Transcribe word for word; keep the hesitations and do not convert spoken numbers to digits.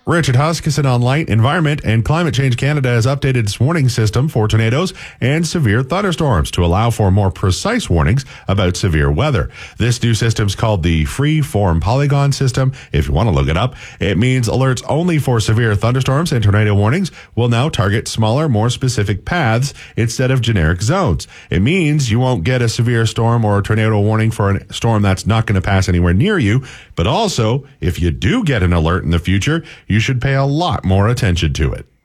Richard Huskisson on Light, Environment and Climate Change Canada has updated its warning system for tornadoes and severe thunderstorms to allow for more precise warnings about severe weather. This new system is called the Free Form Polygon System. If you want to look it up, it means alerts only for severe thunderstorms and tornado warnings will now target smaller, more specific paths instead of generic zones. It means you won't get a severe storm or a tornado warning for a storm that's not going to pass anywhere near you, but also, if you do get an alert in the future, you should pay a lot more attention to it.